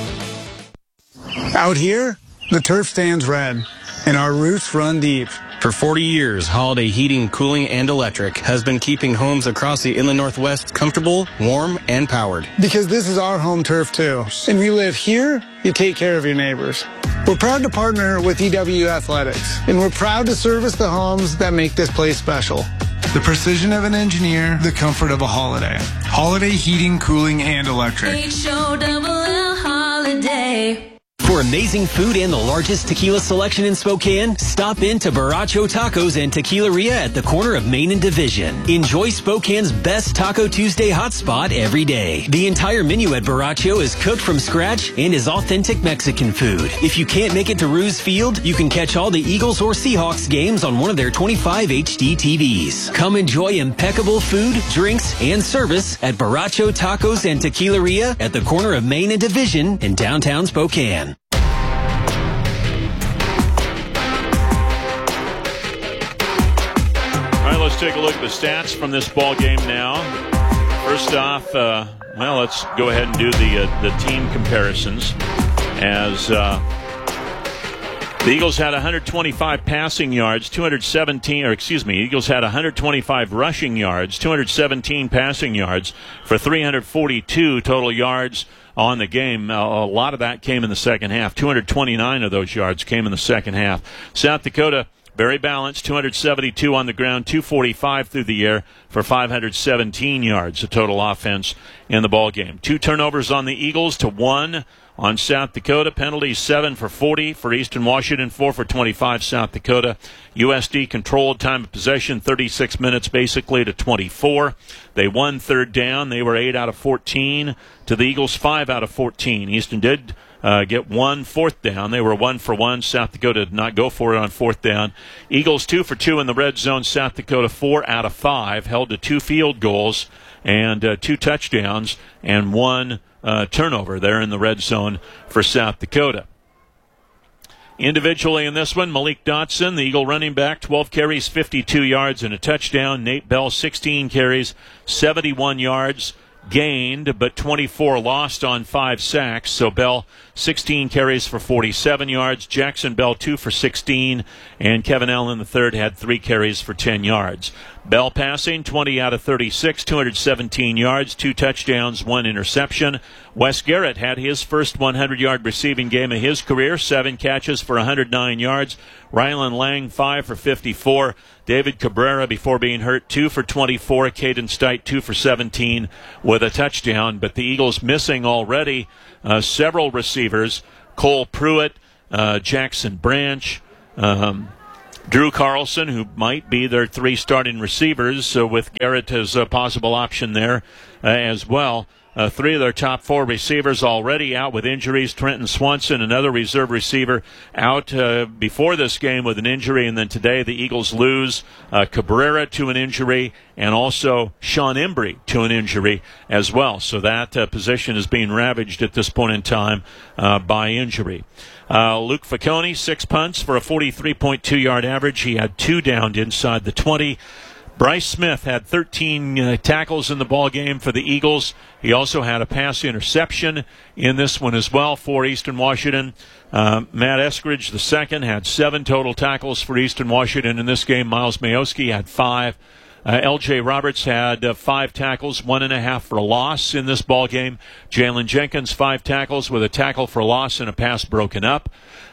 Out here, the turf stands red, and our roots run deep. For forty years, Holiday Heating, Cooling, and Electric has been keeping homes across the Inland Northwest comfortable, warm, and powered. Because this is our home turf, too. And we live here, you take care of your neighbors. We're proud to partner with E W Athletics, and we're proud to service the homes that make this place special. The precision of an engineer, the comfort of a Holiday. Holiday Heating, Cooling, and Electric. H O double L Holiday. For amazing food and the largest tequila selection in Spokane, stop in to Borracho Tacos and Tequileria at the corner of Main and Division. Enjoy Spokane's best Taco Tuesday hotspot every day. The entire menu at Borracho is cooked from scratch and is authentic Mexican food. If you can't make it to Roos Field, you can catch all the Eagles or Seahawks games on one of their twenty-five H D T Vs. Come enjoy impeccable food, drinks, and service at Borracho Tacos and Tequileria at the corner of Main and Division in downtown Spokane. Let's take a look at the stats from this ball game now. First off, uh, well, let's go ahead and do the uh, the team comparisons. As uh, the Eagles had one hundred twenty-five passing yards, two hundred seventeen, or excuse me, Eagles had one hundred twenty-five rushing yards, two hundred seventeen passing yards for three hundred forty-two total yards on the game. A lot of that came in the second half. two hundred twenty-nine of those yards came in the second half. South Dakota, very balanced, two hundred seventy-two on the ground, two forty-five through the air for five hundred seventeen yards of total offense in the ball game. Two turnovers on the Eagles to one on South Dakota. Penalties seven for forty for Eastern Washington, four for twenty-five South Dakota. U S D controlled time of possession, thirty-six minutes basically to twenty-four. They won third down. They were eight out of fourteen to the Eagles, five out of fourteen. Eastern did uh, get one fourth down. They were one for one. South Dakota did not go for it on fourth down. Eagles two for two in the red zone. South Dakota four out of five. Held to two field goals and uh, two touchdowns and one uh, turnover there in the red zone for South Dakota. Individually in this one, Malik Dotson, the Eagle running back, twelve carries, fifty-two yards, and a touchdown. Nate Bell, sixteen carries, seventy-one yards gained, but twenty-four lost on five sacks. So Bell, sixteen carries for forty-seven yards. Jackson Bell, two for sixteen. And Kevin Allen the third had three carries for ten yards. Bell passing, twenty out of thirty-six, two hundred seventeen yards, two touchdowns, one interception. Wes Garrett had his first hundred-yard receiving game of his career, seven catches for one hundred nine yards. Rylan Lang, five for fifty-four. David Cabrera, before being hurt, two for twenty-four. Caden Stite, two for seventeen with a touchdown. But the Eagles missing already uh, several receivers. Cole Pruitt, uh, Jackson Branch, um, Drew Carlson, who might be their three starting receivers, so with Garrett as a possible option there uh, as well. Uh, three of their top four receivers already out with injuries. Trenton Swanson, another reserve receiver, out uh, before this game with an injury. And then today the Eagles lose uh, Cabrera to an injury and also Sean Embry to an injury as well. So that uh, position is being ravaged at this point in time uh, by injury. Uh, Luke Facconi, six punts for a forty-three point two yard average. He had two downed inside the twenty. Bryce Smith had thirteen uh, tackles in the ball game for the Eagles. He also had a pass interception in this one as well for Eastern Washington. Uh, Matt Eskridge, the second, had seven total tackles for Eastern Washington in this game. Miles Mayoski had five. Uh, L J Roberts had uh, five tackles, one and a half for a loss in this ball game. Jalen Jenkins, five tackles with a tackle for a loss and a pass broken up.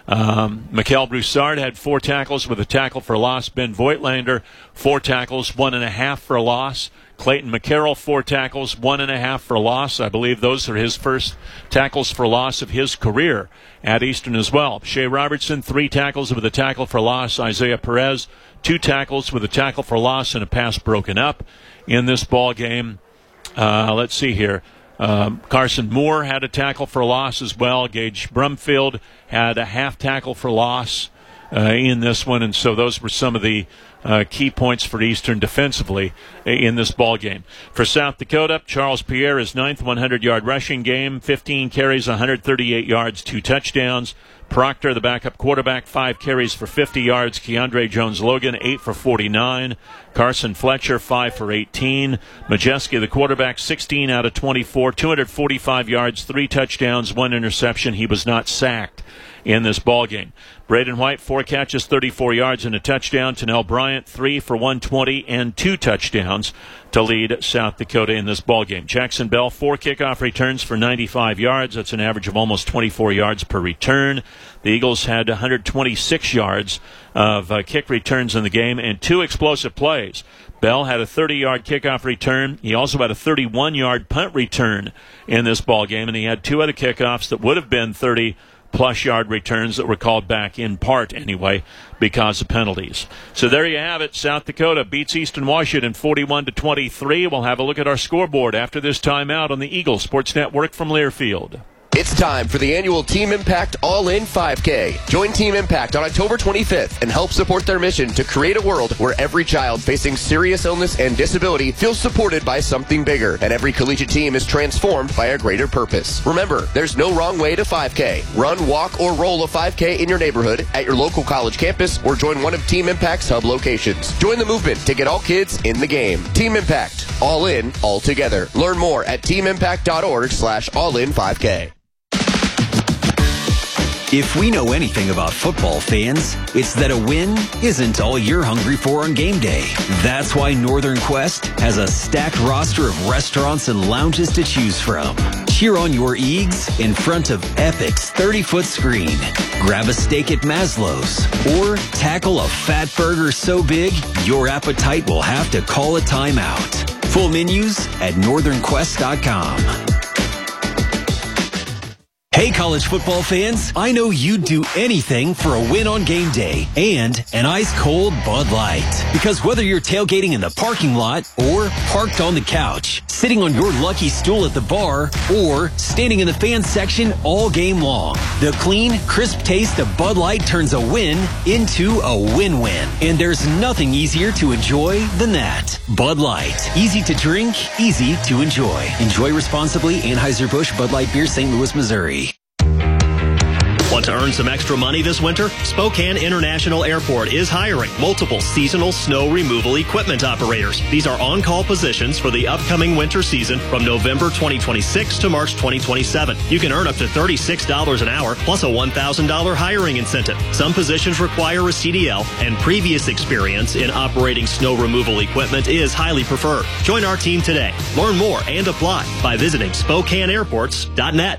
Um, Mikael Broussard had four tackles with a tackle for a loss. Ben Voigtlander, four tackles, one and a half for a loss. Clayton McCarroll, four tackles, one and a half for a loss. I believe those are his first tackles for loss of his career at Eastern as well. Shea Robertson, three tackles with a tackle for loss. Isaiah Perez, two tackles with a tackle for loss and a pass broken up in this ball game. Uh, let's see here. Um, Carson Moore had a tackle for loss as well. Gage Brumfield had a half tackle for loss uh, in this one, and so those were some of the uh, key points for Eastern defensively in this ball game. For South Dakota, Charles Pierre, his ninth hundred-yard rushing game, fifteen carries, one hundred thirty-eight yards, two touchdowns. Proctor, the backup quarterback, five carries for fifty yards. Keandre Jones-Logan, eight for forty-nine. Carson Fletcher, five for eighteen. Majeski, the quarterback, sixteen out of twenty-four, two hundred forty-five yards, three touchdowns, one interception. He was not sacked in this ball game. Braden White, four catches, thirty-four yards, and a touchdown. Tennell Bryant, three for one hundred twenty and two touchdowns to lead South Dakota in this ball game. Jackson Bell, four kickoff returns for ninety-five yards. That's an average of almost twenty-four yards per return. The Eagles had one hundred twenty-six yards of uh, kick returns in the game and two explosive plays. Bell had a thirty-yard kickoff return. He also had a thirty-one-yard punt return in this ball game, and he had two other kickoffs that would have been thirty plus yard returns that were called back, in part anyway, because of penalties. So there you have it. South Dakota beats Eastern Washington forty-one to twenty-three. We'll have a look at our scoreboard after this timeout on the Eagle Sports Network from Learfield. It's time for the annual Team Impact All-In five K. Join Team Impact on October twenty-fifth and help support their mission to create a world where every child facing serious illness and disability feels supported by something bigger, and every collegiate team is transformed by a greater purpose. Remember, there's no wrong way to five K. Run, walk, or roll a five K in your neighborhood, at your local college campus, or join one of Team Impact's hub locations. Join the movement to get all kids in the game. Team Impact. All in, all together. Learn more at teamimpact.org slash all-in 5K. If we know anything about football fans, it's that a win isn't all you're hungry for on game day. That's why Northern Quest has a stacked roster of restaurants and lounges to choose from. Cheer on your Eags in front of Epic's thirty-foot screen. Grab a steak at Maslow's, or tackle a fat burger so big your appetite will have to call a timeout. Full menus at northern quest dot com. Hey, college football fans, I know you'd do anything for a win on game day and an ice-cold Bud Light. Because whether you're tailgating in the parking lot or parked on the couch, sitting on your lucky stool at the bar, or standing in the fan section all game long, the clean, crisp taste of Bud Light turns a win into a win-win. And there's nothing easier to enjoy than that. Bud Light. Easy to drink, easy to enjoy. Enjoy responsibly. Anheuser-Busch Bud Light Beer, Saint Louis, Missouri. Want to earn some extra money this winter? Spokane International Airport is hiring multiple seasonal snow removal equipment operators. These are on-call positions for the upcoming winter season from November twenty twenty-six to March twenty twenty-seven. You can earn up to thirty-six dollars an hour plus a one thousand dollars hiring incentive. Some positions require a C D L, and previous experience in operating snow removal equipment is highly preferred. Join our team today. Learn more and apply by visiting Spokane Airports dot net.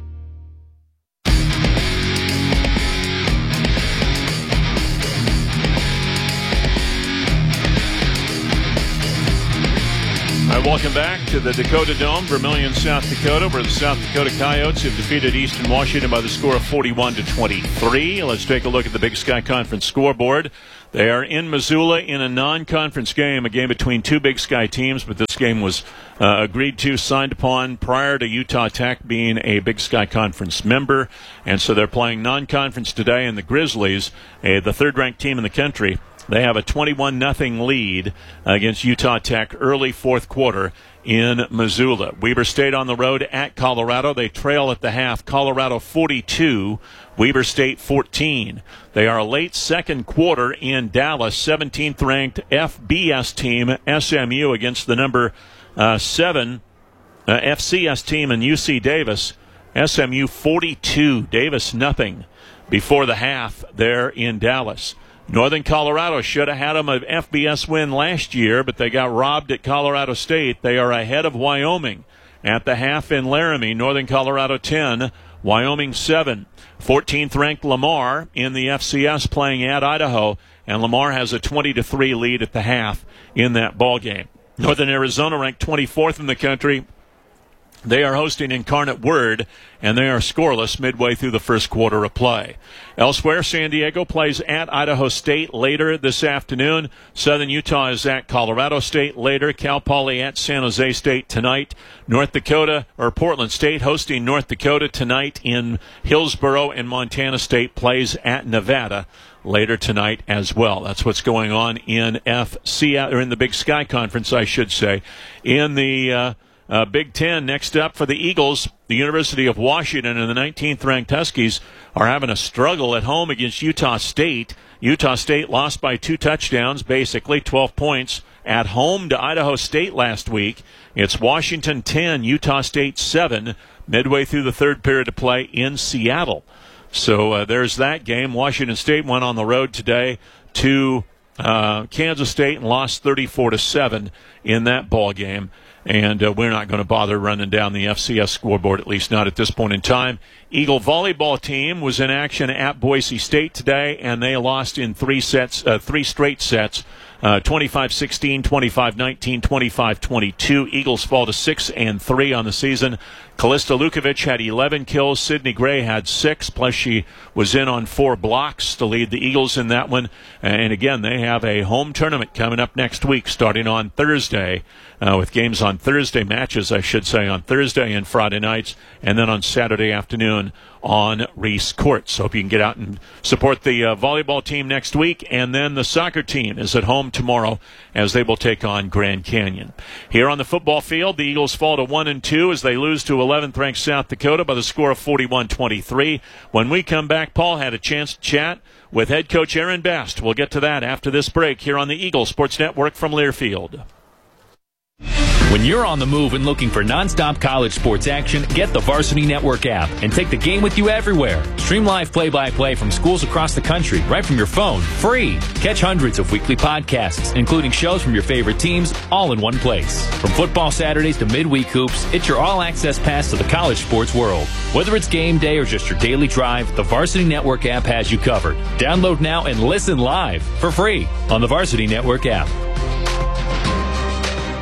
All right, welcome back to the Dakota Dome, Vermillion, South Dakota, where the South Dakota Coyotes have defeated Eastern Washington by the score of forty-one to twenty-three. Let's take a look at the Big Sky Conference scoreboard. They are in Missoula in a non-conference game, a game between two Big Sky teams, but this game was uh, agreed to, signed upon prior to Utah Tech being a Big Sky Conference member, and so they're playing non-conference today, and the Grizzlies, uh, the third-ranked team in the country, they have a twenty-one nothing lead against Utah Tech early fourth quarter in Missoula. Weber State on the road at Colorado. They trail at the half. Colorado forty-two, Weber State fourteen. They are a late second quarter in Dallas. seventeenth ranked F B S team S M U against the number uh, seven uh, F C S team in U C Davis. S M U forty-two, Davis nothing before the half there in Dallas. Northern Colorado should have had them an F B S win last year, but they got robbed at Colorado State. They are ahead of Wyoming at the half in Laramie. Northern Colorado ten, Wyoming seven. fourteenth ranked Lamar in the F C S playing at Idaho, and Lamar has a twenty to three lead at the half in that ball game. Northern Arizona ranked twenty-fourth in the country. They are hosting Incarnate Word, and they are scoreless midway through the first quarter of play. Elsewhere, San Diego plays at Idaho State later this afternoon. Southern Utah is at Colorado State later. Cal Poly at San Jose State tonight. North Dakota, or Portland State, hosting North Dakota tonight in Hillsboro, and Montana State plays at Nevada later tonight as well. That's what's going on in F C, or in the Big Sky Conference, I should say. In the uh, Uh, Big Ten, next up for the Eagles, the University of Washington and the nineteenth ranked Huskies are having a struggle at home against Utah State. Utah State lost by two touchdowns, basically twelve points, at home to Idaho State last week. It's Washington ten, Utah State seven, midway through the third period of play in Seattle. So uh, there's that game. Washington State went on the road today to uh, Kansas State and lost thirty-four to seven in that ball game. And uh, we're not going to bother running down the F C S scoreboard, at least not at this point in time. Eagle volleyball team was in action at Boise State today, and they lost in three sets, uh, three straight sets, uh, twenty-five sixteen, twenty-five nineteen, twenty-five twenty-two. Eagles fall to six and three on the season. Kalista Lukovic had eleven kills. Sydney Gray had six, plus she was in on four blocks to lead the Eagles in that one. And again, they have a home tournament coming up next week, starting on Thursday, uh, with games on Thursday, matches, I should say, on Thursday and Friday nights, and then on Saturday afternoon on Reese Court. So hope you can get out and support the uh, volleyball team next week. And then the soccer team is at home tomorrow as they will take on Grand Canyon. Here on the football field, the Eagles fall to one and two as they lose to eleventh ranked South Dakota by the score of forty-one twenty-three. When we come back, Paul had a chance to chat with head coach Aaron Best. We'll get to that after this break here on the Eagle Sports Network from Learfield. When you're on the move and looking for nonstop college sports action, get the Varsity Network app and take the game with you everywhere. Stream live play-by-play from schools across the country right from your phone, free. Catch hundreds of weekly podcasts, including shows from your favorite teams, all in one place. From football Saturdays to midweek hoops, it's your all-access pass to the college sports world. Whether it's game day or just your daily drive, the Varsity Network app has you covered. Download now and listen live for free on the Varsity Network app.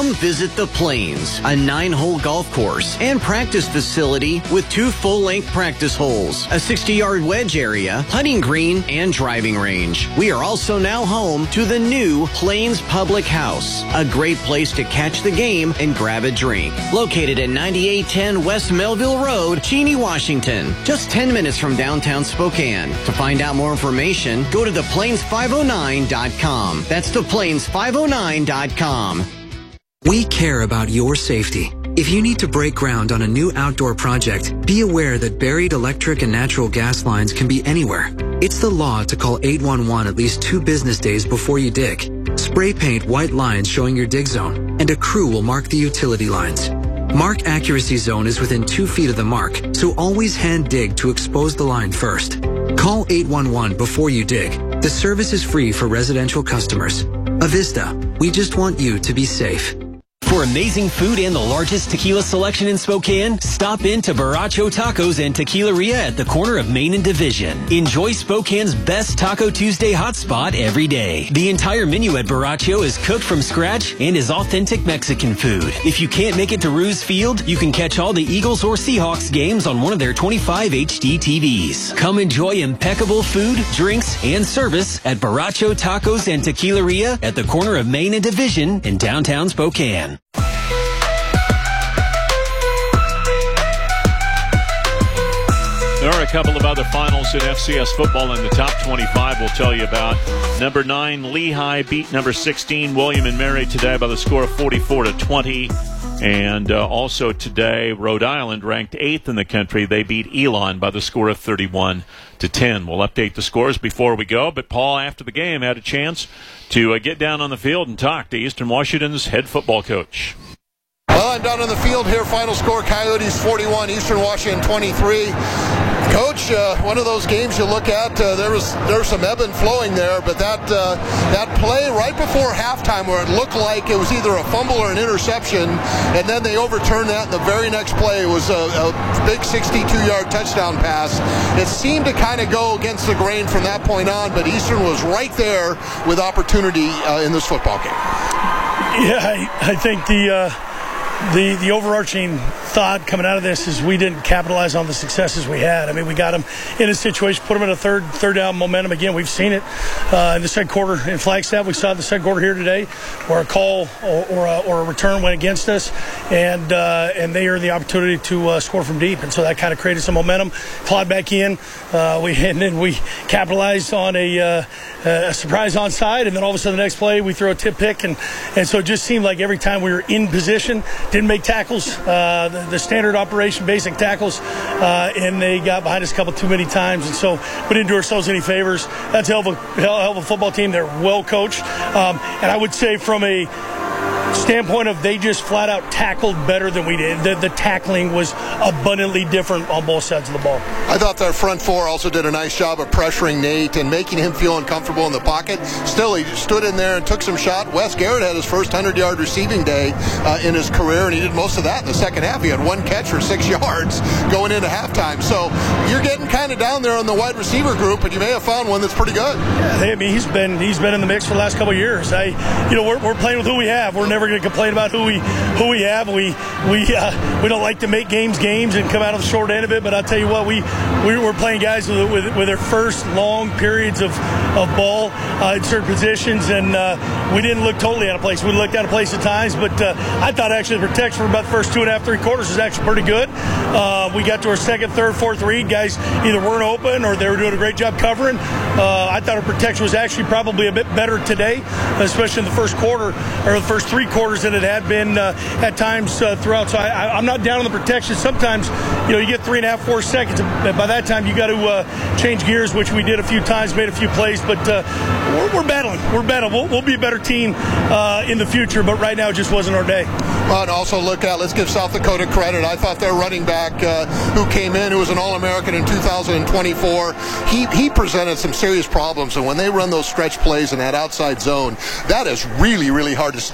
Come visit The Plains, a nine-hole golf course and practice facility with two full-length practice holes, a sixty-yard wedge area, putting green, and driving range. We are also now home to the new Plains Public House, a great place to catch the game and grab a drink. Located at ninety-eight ten West Melville Road, Cheney, Washington, just ten minutes from downtown Spokane. To find out more information, go to the plains five oh nine dot com. That's the plains five oh nine dot com. We care about your safety. If you need to break ground on a new outdoor project, be aware that buried electric and natural gas lines can be anywhere. It's the law to call eight one one at least two business days before you dig. Spray paint white lines showing your dig zone, and a crew will mark the utility lines. Mark accuracy zone is within two feet of the mark, so always hand dig to expose the line first. Call eight one one before you dig. The service is free for residential customers. Avista, we just want you to be safe. For amazing food and the largest tequila selection in Spokane, stop in to Borracho Tacos and Tequileria at the corner of Main and Division. Enjoy Spokane's best Taco Tuesday hotspot every day. The entire menu at Borracho is cooked from scratch and is authentic Mexican food. If you can't make it to Roos Field, you can catch all the Eagles or Seahawks games on one of their twenty-five H D T Vs. Come enjoy impeccable food, drinks, and service at Borracho Tacos and Tequileria at the corner of Main and Division in downtown Spokane. There are a couple of other finals in F C S football in the top twenty-five we'll tell you about. Number nine, Lehigh beat number sixteen, William and Mary, today by the score of forty-four to twenty. And uh, also today, Rhode Island, ranked eighth in the country, they beat Elon by the score of thirty-one to ten. We'll update the scores before we go, but Paul, after the game, had a chance to uh, get down on the field and talk to Eastern Washington's head football coach. Well, I'm down on the field here. Final score, Coyotes forty-one, Eastern Washington twenty-three. Coach, uh, one of those games you look at, uh, there was there's some ebb and flowing there, but that uh, that play right before halftime where it looked like it was either a fumble or an interception, and then they overturned that, and the very next play was a, a big sixty-two yard touchdown pass. It seemed to kind of go against the grain from that point on, but Eastern was right there with opportunity uh, in this football game. Yeah, I, I think the... Uh The the overarching thought coming out of this is we didn't capitalize on the successes we had. I mean, we got them in a situation, put them in a third third down momentum again. We've seen it uh, in the second quarter in Flagstaff. We saw it in the second quarter here today, where a call or, or, a, or a return went against us, and uh, and they earned the opportunity to uh, score from deep, and so that kind of created some momentum. Clawed back in, uh, we and then we capitalized on a, uh, a surprise onside, and then all of a sudden the next play we throw a tip pick, and and so it just seemed like every time we were in position. Didn't make tackles, uh, the, the standard operation, basic tackles, uh, and they got behind us a couple too many times, and so we didn't do ourselves any favors. That's a hell of a, hell of a football team. They're well coached, um, and I would say from a standpoint of they just flat out tackled better than we did. The, the tackling was abundantly different on both sides of the ball. I thought their front four also did a nice job of pressuring Nate and making him feel uncomfortable in the pocket. Still, he stood in there and took some shot. Wes Garrett had his first hundred yard receiving day uh, in his career, and he did most of that in the second half. He had one catch for six yards going into halftime. So you're getting kind of down there on the wide receiver group, and you may have found one that's pretty good. Yeah, I mean, he's been he's been in the mix for the last couple of years. I, you know, we're, we're playing with who we have. We're never going to complain about who we who we have. We we uh, we don't like to make games games and come out of the short end of it. But I'll tell you what, we we were playing guys with with, with their first long periods of of ball uh, in certain positions, and uh, we didn't look totally out of place. We looked out of place at times, but uh, I thought actually the protection for about the first two and a half, three quarters was actually pretty good. Uh, we got to our second, third, fourth read. Guys either weren't open or they were doing a great job covering. Uh, I thought our protection was actually probably a bit better today, especially in the first quarter or the first three quarters than it had been uh, at times uh, throughout. So I, I, I'm not down on the protection. Sometimes, you know, you get three and a half, four seconds, and by that time you got to uh, change gears, which we did a few times, made a few plays, but uh, we're, we're battling. We're battling. We'll, we'll be a better team uh, in the future, but right now it just wasn't our day. Well, and also look at, let's give South Dakota credit. I thought their running back uh, who came in, who was an All-American in two thousand twenty-four, he, he presented some serious problems, and when they run those stretch plays in that outside zone, that is really, really hard to stop. And if you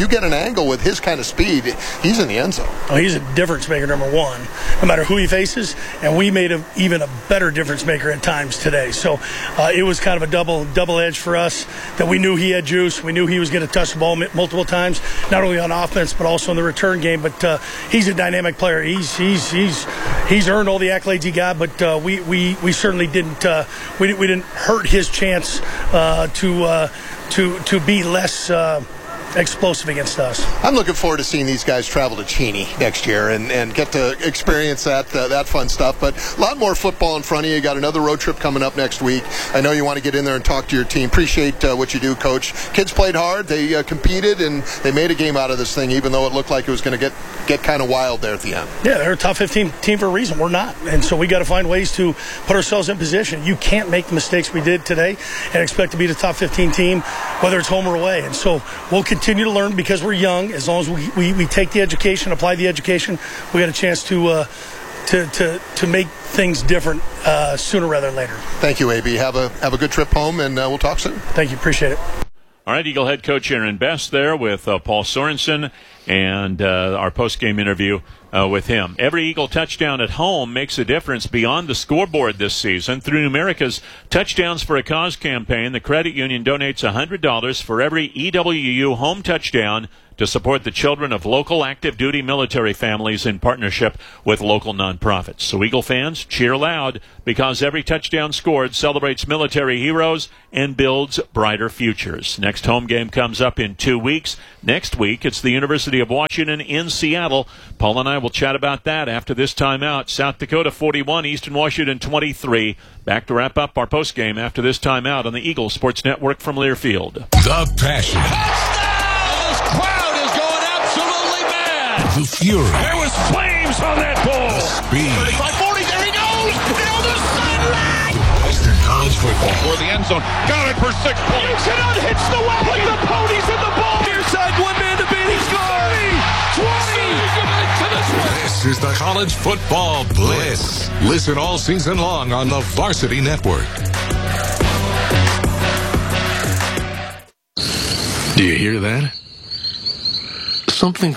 you get an angle with his kind of speed, he's in the end zone. Oh, he's a difference maker, number one, no matter who he faces, and we made him even a better difference maker at times today. So uh, it was kind of a double double edge for us that we knew he had juice. We knew he was going to touch the ball multiple times, not only on offense but also in the return game. But uh, he's a dynamic player. He's he's he's he's earned all the accolades he got. But uh, we we we certainly didn't uh, we we didn't hurt his chance uh, to uh, to to be less Uh, explosive against us. I'm looking forward to seeing these guys travel to Cheney next year and, and get to experience that uh, that fun stuff. But a lot more football in front of you. You got another road trip coming up next week. I know you want to get in there and talk to your team. Appreciate uh, what you do, Coach. Kids played hard. They uh, competed, and they made a game out of this thing, even though it looked like it was going to get, get kind of wild there at the end. Yeah, they're a top fifteen team for a reason. We're not. And so we got to find ways to put ourselves in position. You can't make the mistakes we did today and expect to be the top fifteen team, whether it's home or away. And so we'll continue to learn because we're young. As long as we, we, we take the education, apply the education, we got a chance to uh, to, to to make things different uh, sooner rather than later. Thank you, A B. Have a have a good trip home, and uh, we'll talk soon. Thank you. Appreciate it. All right, Eagle head coach Aaron Best there with uh, Paul Sorensen and uh, our post-game interview uh, with him. Every Eagle touchdown at home makes a difference beyond the scoreboard this season. Through Numerica's Touchdowns for a Cause campaign, the credit union donates one hundred dollars for every E W U home touchdown to support the children of local active duty military families in partnership with local nonprofits. So Eagle fans, cheer loud, because every touchdown scored celebrates military heroes and builds brighter futures. Next home game comes up in two weeks. Next week, it's the University of Washington in Seattle. Paul and I will chat about that after this timeout. South Dakota forty-one, Eastern Washington twenty-three. Back to wrap up our postgame after this timeout on the Eagle Sports Network from Learfield. The passion. The fury. There was flames on that ball. The speed. thirty-five forty, there he goes. Down the sideline. Western College football. For the end zone. Got it for six points. Cannot hits the wagon. Put the ponies in the ball. Near side, one man to beat. He's scoring. twenty. This is the College Football Bliss. Listen all season long on the Varsity Network. Do you hear that? Something